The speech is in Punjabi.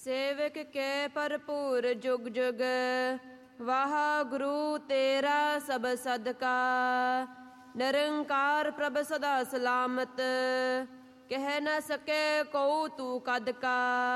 ਸੇਵਕ ਕੇ ਭਰਪੂਰ ਜੁਗ ਜੁਗ, ਵਾਹਿਗੁਰੂ ਤੇਰਾ ਸਭ ਸਦਕਾ। ਨਿਰੰਕਾਰ ਪ੍ਰਭ ਸਦਾ ਸਲਾਮਤ, ਕਹਿ ਨ ਸਕੇ ਕਉ ਤੂੰ ਕਦ ਕਾ।